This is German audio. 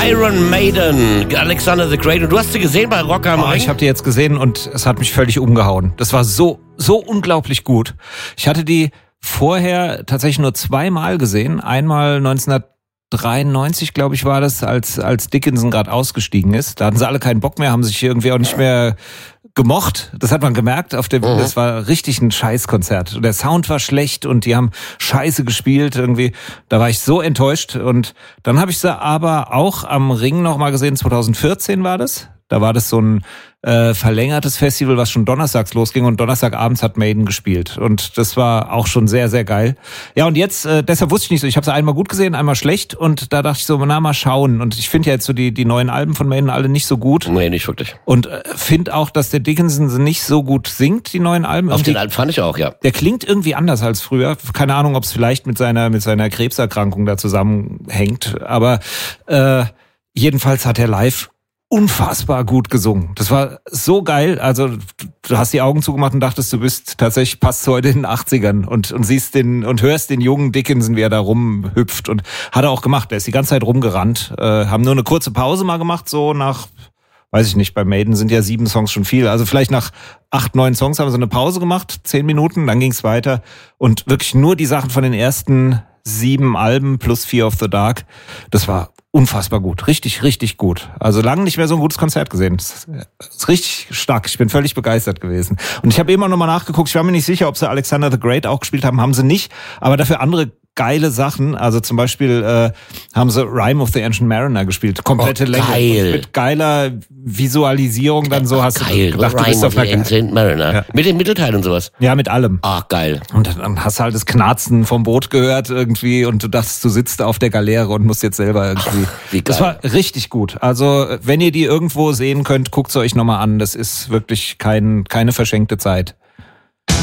Iron Maiden, Alexander the Great. Und du hast sie gesehen bei Rock am Ring? Ich habe die jetzt gesehen und es hat mich völlig umgehauen. Das war so unglaublich gut. Ich hatte die vorher tatsächlich nur 2-mal gesehen. Einmal 1993, glaube ich, war das, als Dickinson gerade ausgestiegen ist. Da hatten sie alle keinen Bock mehr, haben sich irgendwie auch nicht mehr gemocht. Das hat man gemerkt. Das war richtig ein Scheißkonzert. Und der Sound war schlecht und die haben Scheiße gespielt irgendwie. Da war ich so enttäuscht. Und dann habe ich sie aber auch am Ring noch mal gesehen. 2014 war das. Da war das so ein verlängertes Festival, was schon donnerstags losging, und donnerstagabends hat Maiden gespielt. Und das war auch schon sehr, sehr geil. Ja, und jetzt, deshalb wusste ich nicht so, ich habe sie einmal gut gesehen, einmal schlecht, und da dachte ich so, na, mal schauen. Und ich finde ja jetzt so die neuen Alben von Maiden alle nicht so gut. Nee, nicht wirklich. Und finde auch, dass der Dickinson nicht so gut singt, die neuen Alben. Auf den Alben fand ich auch, ja. Der klingt irgendwie anders als früher. Keine Ahnung, ob es vielleicht mit seiner Krebserkrankung da zusammenhängt. Aber jedenfalls hat er live unfassbar gut gesungen. Das war so geil. Also du hast die Augen zugemacht und dachtest, du bist tatsächlich, passt heute in den 80ern und siehst und hörst den jungen Dickinson, wie er da rumhüpft, und hat er auch gemacht. Er ist die ganze Zeit rumgerannt. Haben nur eine kurze Pause mal gemacht, so nach, weiß ich nicht, bei Maiden sind ja 7 Songs schon viel. Also vielleicht nach 8, 9 Songs haben wir so eine Pause gemacht, 10 Minuten, dann ging's weiter. Und wirklich nur die Sachen von den ersten 7 Alben plus Fear of the Dark. Das war unfassbar gut. Richtig, richtig gut. Also lange nicht mehr so ein gutes Konzert gesehen. Das ist richtig stark. Ich bin völlig begeistert gewesen. Und ich habe eben auch nochmal nachgeguckt. Ich war mir nicht sicher, ob sie Alexander the Great auch gespielt haben. Haben sie nicht. Aber dafür andere geile Sachen. Also zum Beispiel haben sie Rime of the Ancient Mariner gespielt. Komplette Länge. Geil. Mit geiler Visualisierung dann so. Hast geil. du gedacht, Rime of the Ancient Mariner. Ja. Mit dem Mittelteil und sowas. Ja, mit allem. Ach, geil. Und dann hast du halt das Knarzen vom Boot gehört irgendwie und du dachtest, du sitzt auf der Galeere und musst jetzt selber irgendwie. Wie geil. Das war richtig gut. Also wenn ihr die irgendwo sehen könnt, guckt sie euch nochmal an. Das ist wirklich keine verschenkte Zeit.